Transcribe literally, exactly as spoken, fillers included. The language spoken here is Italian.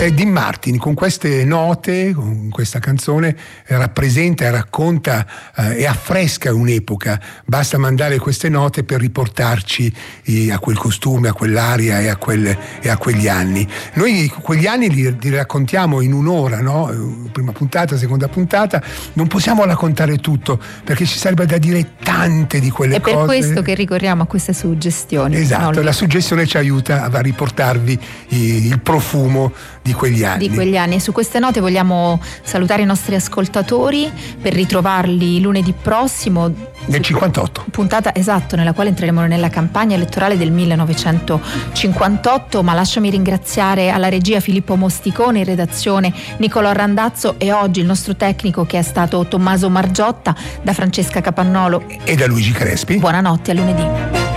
Eh, Dean Martin con queste note, con questa canzone, eh, rappresenta e racconta eh, e affresca un'epoca. Basta mandare queste note per riportarci eh, a quel costume, a quell'aria e a, quel, e a quegli anni. Noi quegli anni li, li raccontiamo in un'ora, no? Prima puntata, seconda puntata, non possiamo raccontare tutto perché ci sarebbe da dire tante di quelle cose. È per questo che ricorriamo a queste suggestioni. Esatto, no? La suggestione ci aiuta a riportarvi il profumo di quegli anni. Di quegli anni. E su queste note vogliamo salutare i nostri ascoltatori per ritrovarli lunedì prossimo. Nel cinquantotto. Puntata, esatto, nella quale entreremo nella campagna elettorale del millenovecentocinquantotto, ma lasciami ringraziare alla regia Filippo Mosticone, in redazione Nicolò Randazzo e oggi il nostro tecnico che è stato Tommaso Margiotta, da Francesca Capannolo e da Luigi Crespi. Buonanotte, a lunedì.